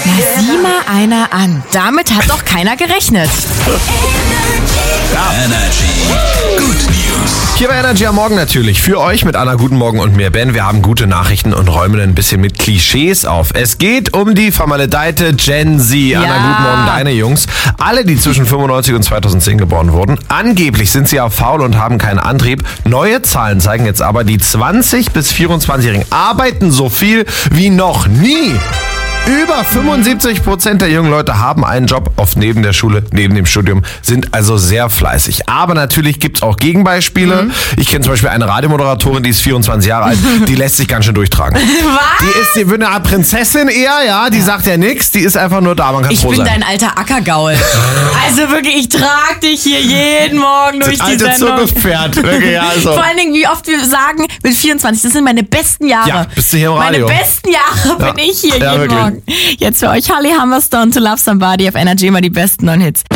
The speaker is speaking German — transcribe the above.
Na, sieh mal einer an. Damit hat doch keiner gerechnet. Energy. Good News. Hier bei Energy am Morgen natürlich. Für euch mit Anna, guten Morgen und mir, Ben. Wir haben gute Nachrichten und räumen ein bisschen mit Klischees auf. Es geht um die vermaledeite Gen Z. Anna, guten Morgen, deine Jungs. Alle, die zwischen 95 und 2010 geboren wurden. Angeblich sind sie ja faul und haben keinen Antrieb. Neue Zahlen zeigen jetzt aber, die 20- bis 24-Jährigen arbeiten so viel wie noch nie. Über 75% der jungen Leute haben einen Job, oft neben der Schule, neben dem Studium, sind also sehr fleißig. Aber natürlich gibt's auch Gegenbeispiele. Ich kenne zum Beispiel eine Radiomoderatorin, die ist 24 Jahre alt, die lässt sich ganz schön durchtragen. Was? Die wird eine Art Prinzessin eher, ja, die sagt ja nichts, die ist einfach nur da, man kann froh sein. Ich bin dein alter Ackergaul. Also wirklich, ich trage dich hier jeden Morgen durch die alte Sendung. Zirkuspferd, wirklich, also. Vor allen Dingen, wie oft wir sagen, mit 24, das sind meine besten Jahre. Ja, bist du hier im Radio. Meine besten Jahre bin ich hier jeden wirklich. Morgen. Jetzt für euch Holly Humberstone, To Love Somebody auf Energy, immer die besten neuen Hits.